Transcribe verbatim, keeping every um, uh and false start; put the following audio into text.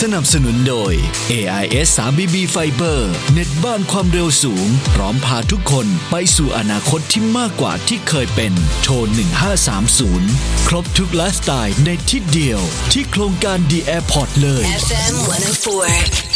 สนับสนุนโดย เอ ไอ เอส ทรี บี บี Fiber เน็ตบ้านความเร็วสูงพร้อมพาทุกคนไปสู่อนาคตที่มากกว่าที่เคยเป็นโทรหนึ่งห้าสามศูนย์ครบทุกไลฟ์สไตล์ในที่เดียวที่โครงการ The Airport เลยเอฟ เอ็ม หนึ่งศูนย์สี่